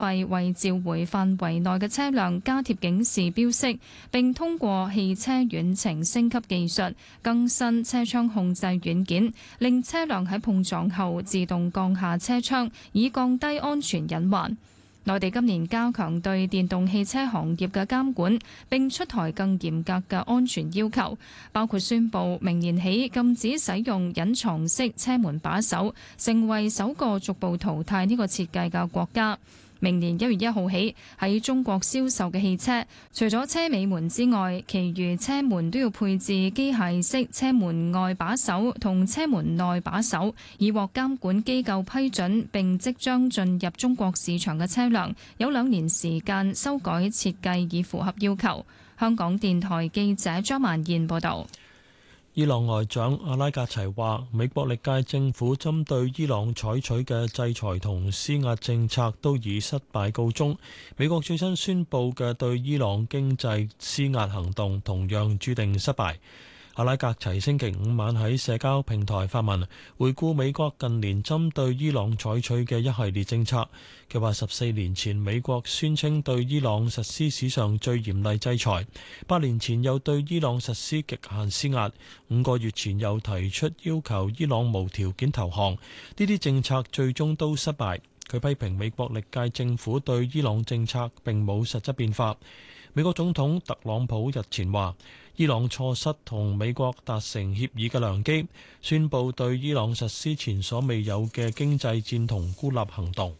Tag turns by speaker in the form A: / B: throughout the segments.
A: 費為召回範圍內嘅車輛加貼警示標識，並通過汽車遠程升級技術更新車窗控制軟件，令車輛喺碰撞後自動降下車窗，以降低安全隱患。內地今年加強對電動汽車行業嘅監管，並出台更嚴格嘅安全要求，包括宣布明年起禁止使用隱藏式車門把手，成為首個逐步淘汰呢個設計嘅國家。明年1月1號起，喺中國銷售嘅汽車，除咗車尾門之外，其餘車門都要配置機械式車門外把手同車門內把手，已獲監管機構批准並即將進入中國市場嘅車輛，有2年時間修改設計以符合要求。香港電台記者張曼燕報導。
B: 伊朗外長阿拉格齊話，美國歷屆政府針對伊朗採取嘅制裁同施壓政策都以失敗告終。美國最新宣布嘅對伊朗經濟施壓行動同樣注定失敗。阿拉格齊星期5晚喺社交平台發文，回顧美國近年針對伊朗採取嘅一系列政策。佢話14年前美國宣稱對伊朗實施史上最嚴厲制裁，8年前又對伊朗實施極限施壓，5個月前又提出要求伊朗無條件投降。呢啲政策最終都失敗。佢批評美國歷屆政府對伊朗政策並冇實質變化。美國總統特朗普日前話，伊朗錯失同美國達成協議嘅良機，宣布對伊朗實施前所未有嘅經濟戰同孤立行動。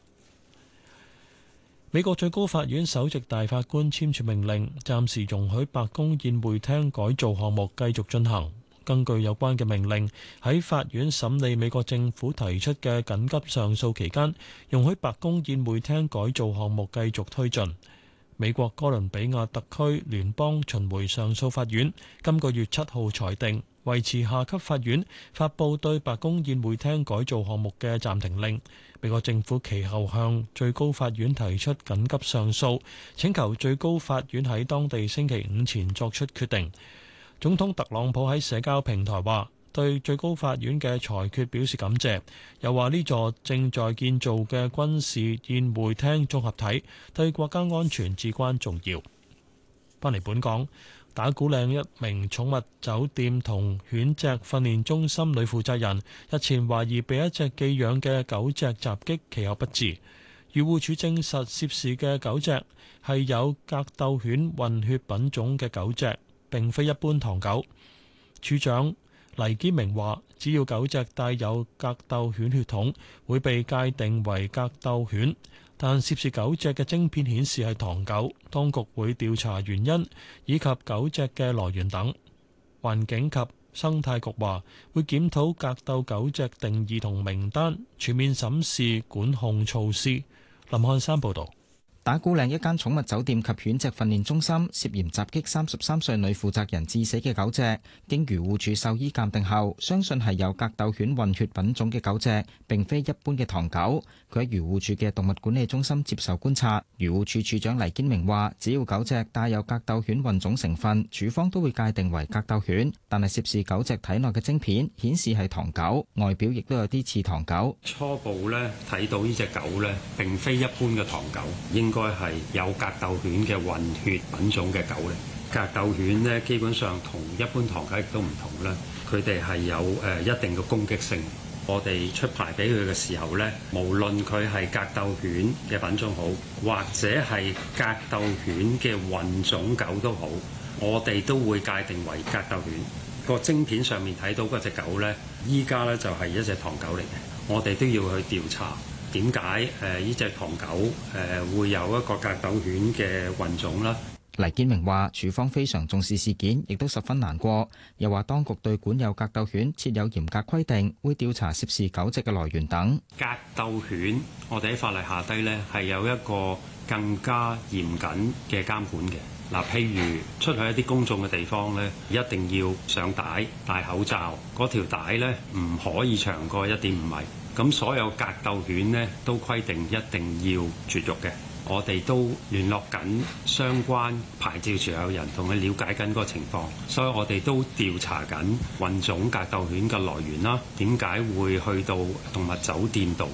B: 美國最高法院首席大法官簽署命令，暫時容許白宮宴會廳改造項目繼續進行。根據有關嘅命令，喺法院審理美國政府提出嘅緊急上訴期間，容許白宮宴會廳改造項目繼續推進。美國哥倫比亞特區聯邦巡迴上訴法院今個月7號裁定，維持下級法院發布對白宮宴會廳改造項目嘅暫停令。美國政府其後向最高法院提出緊急上訴，請求最高法院喺當地星期5前作出決定。總統特朗普喺社交平台話，對最高法院嘅裁決表示感謝，又話呢座正在建造嘅軍事宴會廳綜合體對國家安全至關重要。返嚟本港，打鼓嶺一名寵物酒店同犬隻訓練中心女負責人日前懷疑被一隻寄養嘅狗隻襲擊，其後不治。漁護署證實涉事嘅狗隻係有格鬥犬混血品種嘅狗隻，並非一般唐狗。署長黎堅明話，只要狗隻帶有格鬥犬血統，會被界定為格鬥犬，但涉事狗隻嘅晶片顯示係唐狗，當局會調查原因以及狗隻嘅來源等。環境及生態局話會檢討格鬥狗隻定義同名單，全面審視管控措施。林漢山報導。
C: 打鼓嶺一間寵物酒店及犬隻訓練中心涉嫌襲擊33歲女負責人致死嘅狗隻，經漁護署獸醫鑑定後，相信係有格鬥犬混血品種嘅狗隻，並非一般嘅唐狗。佢喺漁護署嘅動物管理中心接受觀察。漁護署署長黎堅明話，只要狗隻帶有格鬥犬混種成分，署方都會界定為格鬥犬。但係涉事狗隻體內嘅晶片顯示係唐狗，外表亦都有啲似唐狗。
D: 初步咧睇到呢隻狗咧並非一般嘅唐狗，應該係有格鬥犬嘅混血品種嘅狗嚟。格鬥犬咧基本上同一般唐狗亦都唔同啦，佢哋係有一定嘅攻擊性。我哋出牌俾佢嘅時候咧，無論佢係格鬥犬嘅品種好，或者係格鬥犬嘅混種狗都好，我哋都會界定為格鬥犬。個晶片上面睇到嗰隻狗咧，依家咧就係一隻唐狗嚟嘅。我哋都要去調查點解呢隻唐狗會有一個格鬥犬嘅混種啦。
C: 黎堅明話，署方非常重視事件，亦都十分難過。又話當局對管有格鬥犬設有嚴格規定，會調查涉事狗隻嘅來源等。
D: 格鬥犬，我哋喺法例下低呢係有一個更加嚴謹嘅監管嘅。嗱，譬如出去一啲公眾嘅地方呢，一定要上帶、戴口罩，嗰條帶呢唔可以長過1.5米。咁所有格鬥犬呢都規定一定要絕育嘅。我哋都聯絡緊相關牌照持有人，同佢了解緊個情況，所以我哋都調查緊混種格鬥犬嘅來源啦，點解會去到動物酒店度嘅。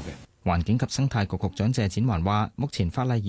C: 環境及生態局局長謝展寰話：目前法例